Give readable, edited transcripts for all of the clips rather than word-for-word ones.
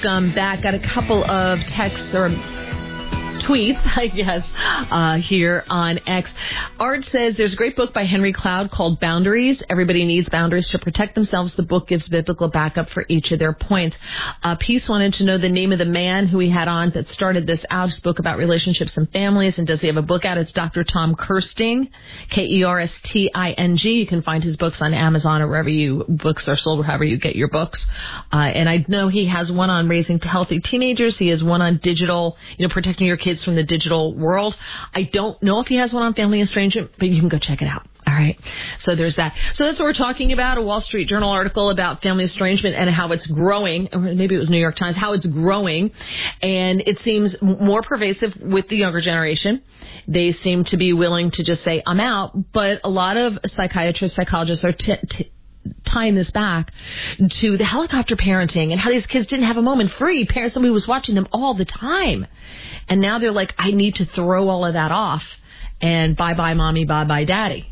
Back, got a couple of texts or tweets, I guess, here on X. Art says there's a great book by Henry Cloud called Boundaries. Everybody needs boundaries to protect themselves. The book gives biblical backup for each of their points. Peace wanted to know the name of the man who we had on that started this out, spoke about relationships and families, and does he have a book out? It's Dr. Tom Kersting, Kersting. You can find his books on Amazon or wherever books are sold, or however you get your books. And I know he has one on raising healthy teenagers. He has one on digital, protecting your kids from the digital world. I don't know if he has one on family estrangement, but you can go check it out. All right. So there's that. So that's what we're talking about, a Wall Street Journal article about family estrangement and how it's growing, or maybe it was New York Times, how it's growing. And it seems more pervasive with the younger generation. They seem to be willing to just say, I'm out. But a lot of psychiatrists, psychologists are tying this back to the helicopter parenting and how these kids didn't have a moment free. Somebody was watching them all the time. And now they're like, I need to throw all of that off. And bye-bye, mommy, bye-bye, daddy.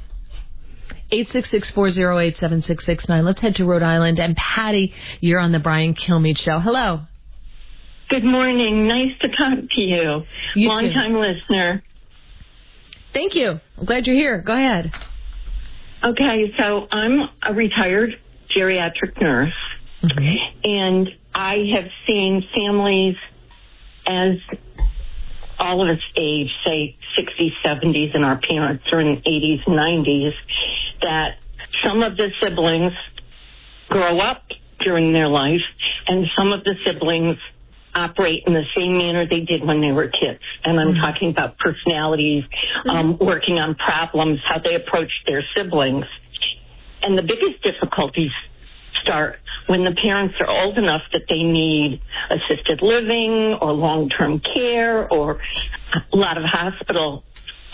866-408-7669. Let's head to Rhode Island. And Patty, you're on the Brian Kilmeade Show. Hello. Good morning. Nice to talk to you. Long-time listener. Thank you. I'm glad you're here. Go ahead. Okay, so I'm a retired geriatric nurse, and I have seen families as all of us age, say 60s, 70s, and our parents are in the 80s and 90s, that some of the siblings grow up during their life, and some of the siblings operate in the same manner they did when they were kids. And I'm talking about personalities, working on problems, how they approach their siblings. And the biggest difficulties start when the parents are old enough that they need assisted living or long-term care or a lot of hospital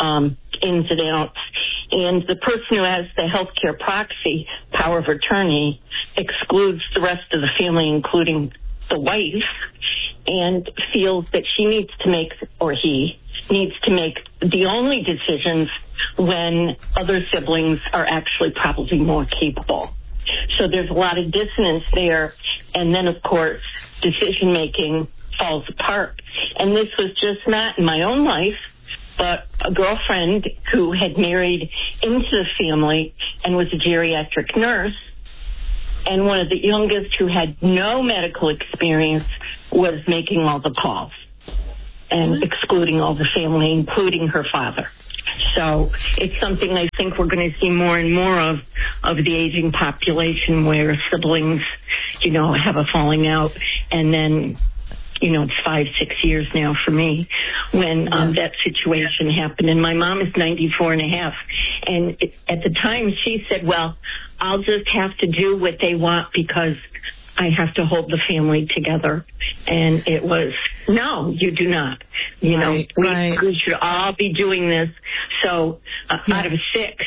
ins and outs. And the person who has the healthcare proxy, power of attorney, excludes the rest of the family, including the wife, and feels that she needs to make, or he needs to make, the only decisions when other siblings are actually probably more capable. So there's a lot of dissonance there. And then, of course, decision-making falls apart. And this was just not in my own life, but a girlfriend who had married into the family and was a geriatric nurse, and one of the youngest who had no medical experience was making all the calls and excluding all the family, including her father. So it's something I think we're going to see more and more of the aging population, where siblings, have a falling out, and then, it's 5-6 years now for me when that situation happened. And my mom is 94 and a half. And at the time she said, well, I'll just have to do what they want because I have to hold the family together. And it was, no, you do not. We should all be doing this. So out of 6,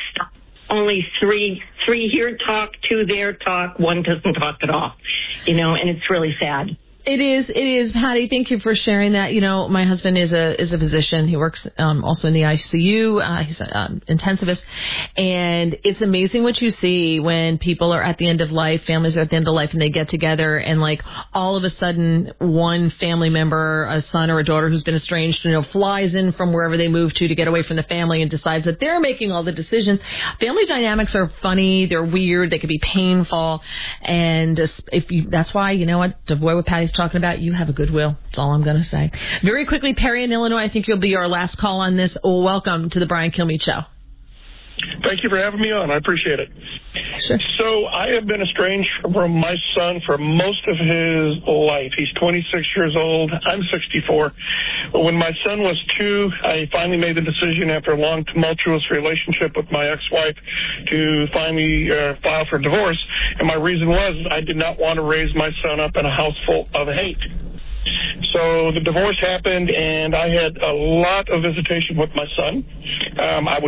only three here talk, 2 there talk, 1 doesn't talk at all. And it's really sad. It is, Patty. Thank you for sharing that. My husband is a physician. He works also in the ICU. He's an intensivist, and it's amazing what you see when people are at the end of life, families are at the end of life, and they get together, and like all of a sudden, one family member, a son or a daughter who's been estranged, flies in from wherever they moved to get away from the family and decides that they're making all the decisions. Family dynamics are funny. They're weird. They can be painful, and that's why to avoid what Patty's talking about, you have a goodwill. That's all I'm going to say. Very quickly, Perry in Illinois, I think you'll be our last call on this. Welcome to the Brian Kilmeade Show. Thank you for having me on. I appreciate it. Sure. So I have been estranged from my son for most of his life. He's 26 years old. I'm 64. But when my son was 2, I finally made the decision after a long, tumultuous relationship with my ex-wife to finally file for divorce. And my reason was I did not want to raise my son up in a house full of hate. So the divorce happened, and I had a lot of visitation with my son. I would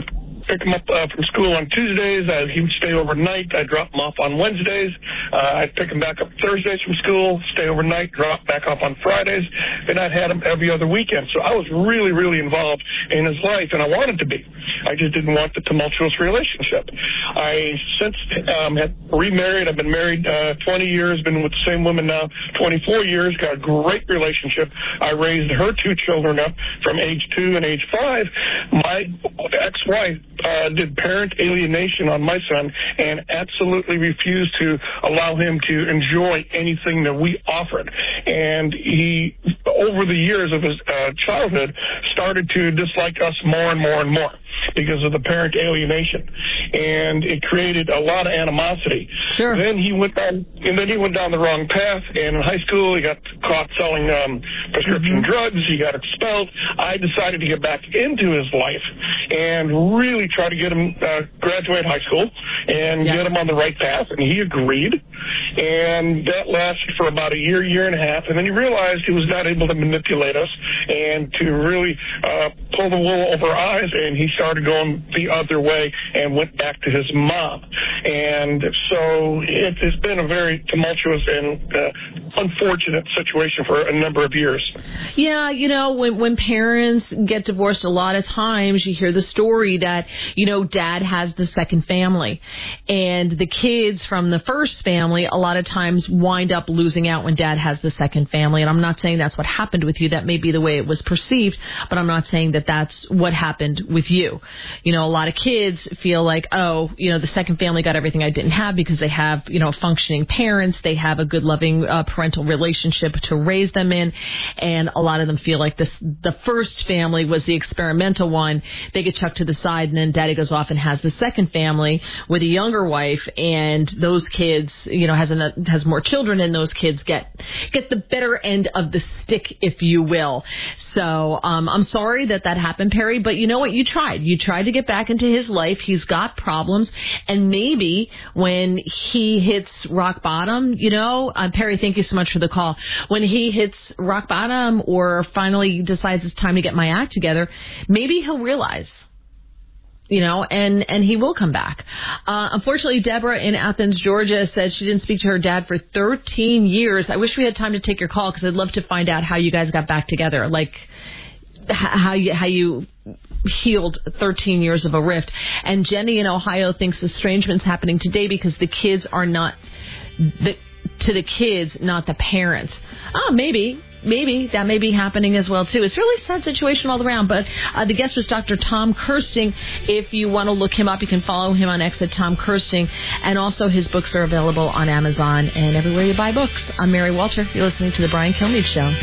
pick him up from school on Tuesdays. He would stay overnight. I'd drop him off on Wednesdays. I'd pick him back up Thursdays from school, stay overnight, drop back off on Fridays. And I'd had him every other weekend. So I was really, really involved in his life, and I wanted to be. I just didn't want the tumultuous relationship. I since had remarried. I've been married 20 years, been with the same woman now 24 years, got a great relationship. I raised her 2 children up from age 2 and age 5. My ex-wife did parent alienation on my son and absolutely refused to allow him to enjoy anything that we offered. And he, over the years of his childhood, started to dislike us more and more and more because of the parent alienation, and it created a lot of animosity. Sure. Then he went down the wrong path, and in high school he got caught selling prescription drugs. He got expelled. I decided to get back into his life and really try to get him graduate high school and get him on the right path, and he agreed. And that lasted for about a year and a half, and then he realized he was not able to manipulate us and to really pull the wool over our eyes, and he started going the other way and went back to his mom. And so it has been a very tumultuous and unfortunate situation for a number of years. Yeah, you know, when parents get divorced, a lot of times you hear the story that, you know, dad has the second family, and the kids from the first family a lot of times wind up losing out when dad has the second family. And I'm not saying that's what happened with you. That may be the way it was perceived, but I'm not saying that that's what happened with you. You know, a lot of kids feel like, oh, you know, the second family got everything I didn't have because they have, you know, functioning parents. They have a good, loving parental relationship to raise them in. And a lot of them feel like the first family was the experimental one. They get chucked to the side, and then daddy goes off and has the second family with a younger wife, and those kids, you know, has more children, and those kids get the better end of the stick, if you will. So I'm sorry that happened, Perry, but you know what? You tried to get back into his life. He's got problems, and maybe when he hits rock bottom, you know, Perry, thank you so much for the call. When he hits rock bottom or finally decides it's time to get my act together, maybe he'll realize, you know, and he will come back. Unfortunately, Deborah in Athens, Georgia, said she didn't speak to her dad for 13 years. I wish we had time to take your call because I'd love to find out how you guys got back together, like how you healed 13 years of a rift. And Jenny in Ohio thinks estrangement's happening today because the kids are not to the kids, not the parents. Oh, maybe that may be happening as well, too. It's really a sad situation all around. But the guest was Dr. Tom Kirsting. If you want to look him up, you can follow him on X at Tom Kirsting. And also his books are available on Amazon and everywhere you buy books. I'm Mary Walter. You're listening to The Brian Kilmeade Show.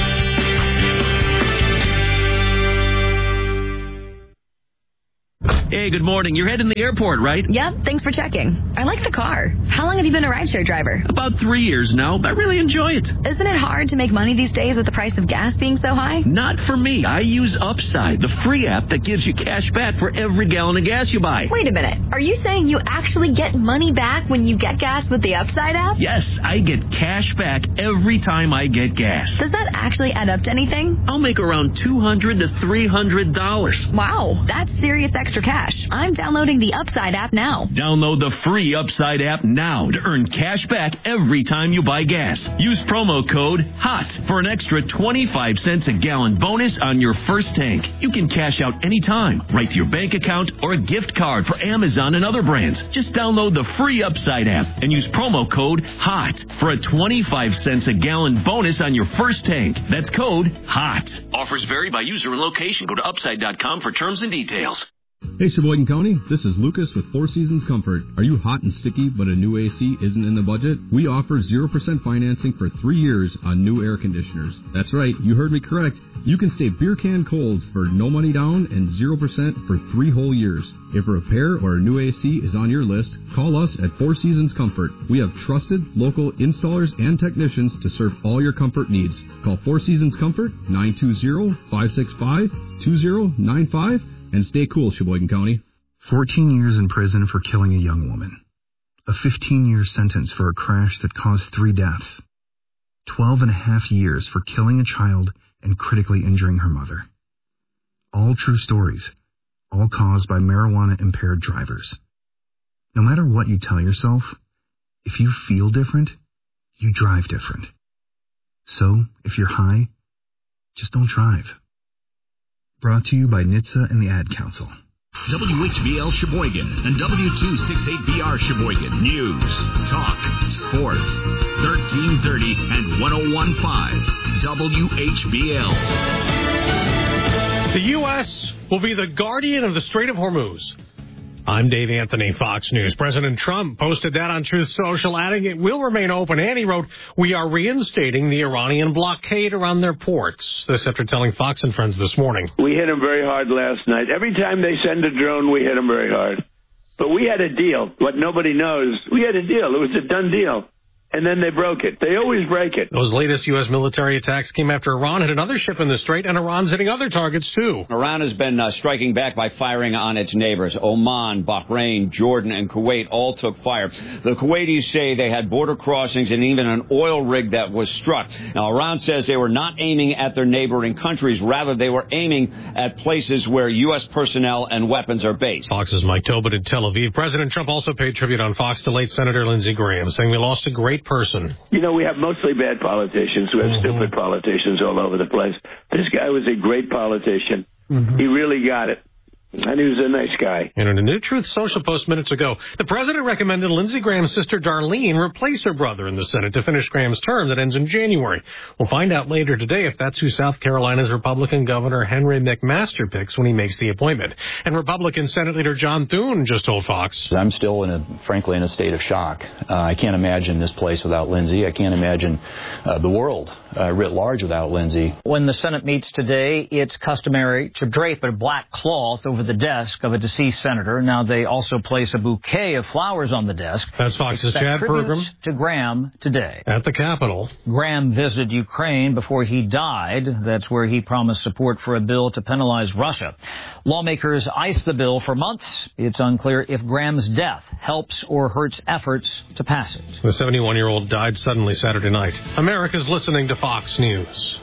Hey, good morning. You're heading to the airport, right? Yep, thanks for checking. I like the car. How long have you been a rideshare driver? About 3 years now. I really enjoy it. Isn't it hard to make money these days with the price of gas being so high? Not for me. I use Upside, the free app that gives you cash back for every gallon of gas you buy. Wait a minute. Are you saying you actually get money back when you get gas with the Upside app? Yes, I get cash back every time I get gas. Does that actually add up to anything? I'll make around $200 to $300. Wow, that's serious extra cash. I'm downloading the Upside app now. Download the free Upside app now to earn cash back every time you buy gas. Use promo code HOT for an extra 25 cents a gallon bonus on your first tank. You can cash out anytime, right to your bank account or a gift card for Amazon and other brands. Just download the free Upside app and use promo code HOT for a 25 cents a gallon bonus on your first tank. That's code HOT. Offers vary by user and location. Go to upside.com for terms and details. Hey, Sheboygan County, this is Lucas with Four Seasons Comfort. Are you hot and sticky but a new AC isn't in the budget? We offer 0% financing for 3 years on new air conditioners. That's right, you heard me correct. You can stay beer can cold for no money down and 0% for 3 whole years. If a repair or a new AC is on your list, call us at Four Seasons Comfort. We have trusted local installers and technicians to serve all your comfort needs. Call Four Seasons Comfort, 920-565-2095. And stay cool, Sheboygan County. 14 years in prison for killing a young woman. A 15-year sentence for a crash that caused 3 deaths. 12.5 years for killing a child and critically injuring her mother. All true stories. all caused by marijuana-impaired drivers. No matter what you tell yourself, if you feel different, you drive different. So, if you're high, just don't drive. Brought to you by NHTSA and the Ad Council. WHBL Sheboygan and W268BR Sheboygan. News, talk, sports. 1330 and 101.5 WHBL. The U.S. will be the guardian of the Strait of Hormuz. I'm Dave Anthony, Fox News. President Trump posted that on Truth Social, adding it will remain open. And he wrote, "We are reinstating the Iranian blockade around their ports." This after telling Fox and Friends this morning. We hit them very hard last night. Every time they send a drone, we hit them very hard. But we had a deal. What nobody knows, we had a deal. It was a done deal. And then they broke it. They always break it. Those latest U.S. military attacks came after Iran hit another ship in the Strait, and Iran's hitting other targets, too. Iran has been striking back by firing on its neighbors. Oman, Bahrain, Jordan, and Kuwait all took fire. The Kuwaitis say they had border crossings and even an oil rig that was struck. Now, Iran says they were not aiming at their neighboring countries. Rather, they were aiming at places where U.S. personnel and weapons are based. Fox's Mike Tobin in Tel Aviv. President Trump also paid tribute on Fox to late Senator Lindsey Graham, saying we lost a great person. You know, we have mostly bad politicians. We have stupid politicians all over the place. This guy was a great politician. He really got it. And he was a nice guy. And in a new Truth Social post minutes ago, the president recommended Lindsey Graham's sister Darlene replace her brother in the Senate to finish Graham's term that ends in January. We'll find out later today if that's who South Carolina's Republican Governor Henry McMaster picks when he makes the appointment. And Republican Senate Leader John Thune just told Fox, "I'm still, frankly, in a state of shock. I can't imagine this place without Lindsey. I can't imagine the world writ large without Lindsey." When the Senate meets today, it's customary to drape a black cloth over the desk of a deceased senator. Now they also place a bouquet of flowers on the desk. That's Fox's Chad Pergram to Graham today. At the Capitol. Graham visited Ukraine before he died. That's where he promised support for a bill to penalize Russia. Lawmakers iced the bill for months. It's unclear if Graham's death helps or hurts efforts to pass it. The 71-year-old died suddenly Saturday night. America's listening to Fox News.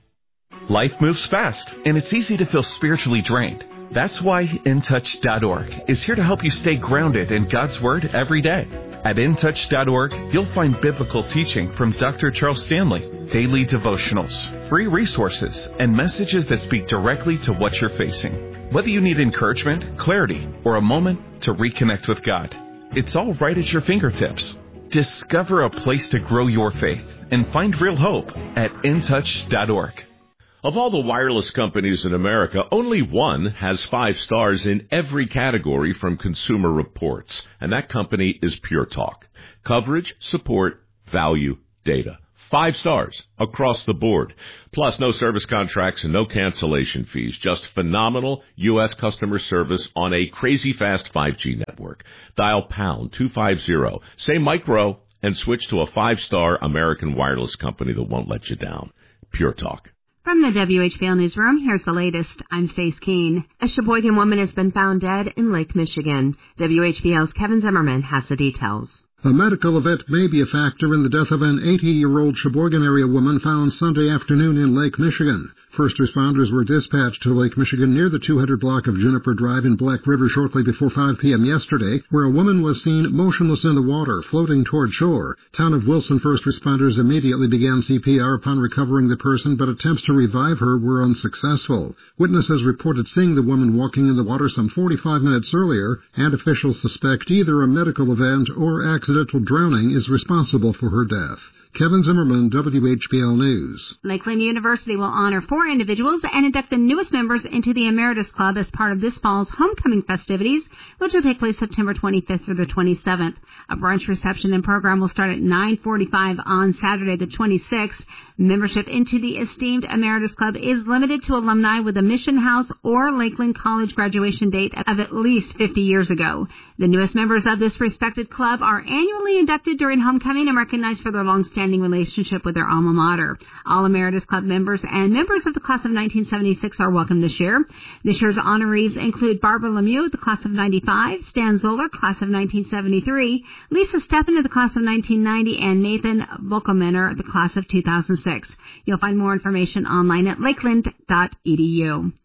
Life moves fast, and it's easy to feel spiritually drained. That's why InTouch.org is here to help you stay grounded in God's Word every day. At InTouch.org, you'll find biblical teaching from Dr. Charles Stanley, daily devotionals, free resources, and messages that speak directly to what you're facing. Whether you need encouragement, clarity, or a moment to reconnect with God, it's all right at your fingertips. Discover a place to grow your faith and find real hope at InTouch.org. Of all the wireless companies in America, only one has 5 stars in every category from Consumer Reports, and that company is Pure Talk. Coverage, support, value, data. 5 stars across the board. Plus, no service contracts and no cancellation fees. Just phenomenal U.S. customer service on a crazy fast 5G network. Dial pound 250, say micro, and switch to a 5-star American wireless company that won't let you down. Pure Talk. From the WHBL Newsroom, here's the latest. I'm Stace Keene. A Sheboygan woman has been found dead in Lake Michigan. WHBL's Kevin Zimmerman has the details. A medical event may be a factor in the death of an 80-year-old Sheboygan area woman found Sunday afternoon in Lake Michigan. First responders were dispatched to Lake Michigan near the 200 block of Juniper Drive in Black River shortly before 5 p.m. yesterday, where a woman was seen motionless in the water, floating toward shore. Town of Wilson first responders immediately began CPR upon recovering the person, but attempts to revive her were unsuccessful. Witnesses reported seeing the woman walking in the water some 45 minutes earlier, and officials suspect either a medical event or accidental drowning is responsible for her death. Kevin Zimmerman, WHBL News. Lakeland University will honor 4 individuals and induct the newest members into the Emeritus Club as part of this fall's homecoming festivities, which will take place September 25th through the 27th. A brunch reception and program will start at 9:45 on Saturday the 26th. Membership into the esteemed Emeritus Club is limited to alumni with a Mission House or Lakeland College graduation date of at least 50 years ago. The newest members of this respected club are annually inducted during homecoming and recognized for their long-standing relationship with their alma mater. All Emeritus Club members and members of the class of 1976 are welcome this year. This year's honorees include Barbara Lemieux, the class of 95, Stan Zoller, class of 1973, Lisa Steffen of the class of 1990, and Nathan Volkomener, the class of 2006. You'll find more information online at lakeland.edu.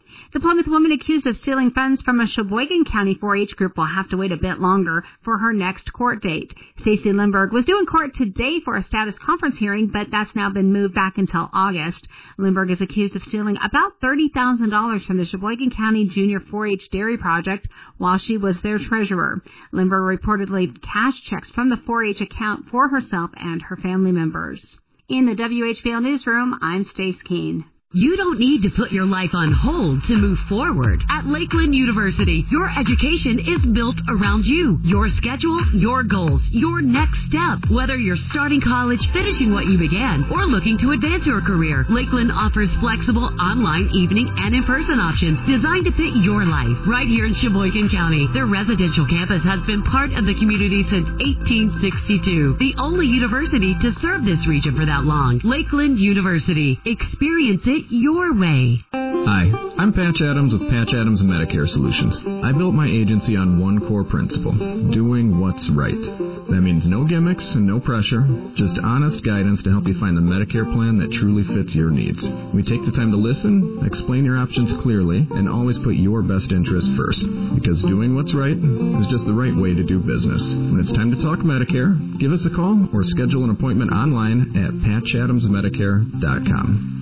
The Plymouth woman accused of stealing funds from a Sheboygan County 4-H group will have to wait a bit longer for her next court date. Stacey Lindbergh was due in court today for a status conference hearing, but that's now been moved back until August. Lindbergh is accused of stealing about $30,000 from the Sheboygan County Junior 4-H Dairy Project while she was their treasurer. Lindbergh reportedly cashed checks from the 4-H account for herself and her family members. In the WHBL Newsroom, I'm Stace Keene. You don't need to put your life on hold to move forward. At Lakeland University, your education is built around you, your schedule, your goals, your next step. Whether you're starting college, finishing what you began, or looking to advance your career, Lakeland offers flexible online, evening, and in-person options designed to fit your life. Right here in Sheboygan County, their residential campus has been part of the community since 1862. The only university to serve this region for that long. Lakeland University. Experience it your way. Hi, I'm Patch Adams with Patch Adams Medicare Solutions. I built my agency on one core principle, doing what's right. That means no gimmicks and no pressure, just honest guidance to help you find the Medicare plan that truly fits your needs. We take the time to listen, explain your options clearly, and always put your best interest first, because doing what's right is just the right way to do business. When it's time to talk Medicare, give us a call or schedule an appointment online at patchadamsmedicare.com.